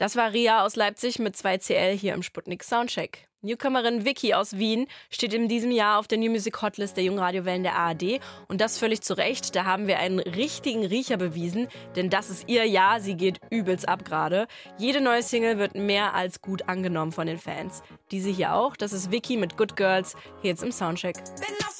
Das war Ria aus Leipzig mit 2CL hier im Sputnik Soundcheck. Newcomerin Vicky aus Wien steht in diesem Jahr auf der New Music Hotlist der Jungradiowellen der ARD. Und das völlig zu Recht. Da haben wir einen richtigen Riecher bewiesen. Denn das ist ihr Jahr. Sie geht übelst ab gerade. Jede neue Single wird mehr als gut angenommen von den Fans. Diese hier auch. Das ist Vicky mit Good Girls. Hier jetzt im Soundcheck.